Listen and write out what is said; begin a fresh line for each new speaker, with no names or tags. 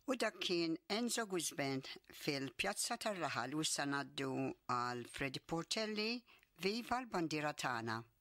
U dak kien Enzo Guzband fil-Pjazza tar-Raħal u issa ngħaddu għal Freddy Portelli Viva l-Bandiera tagħna.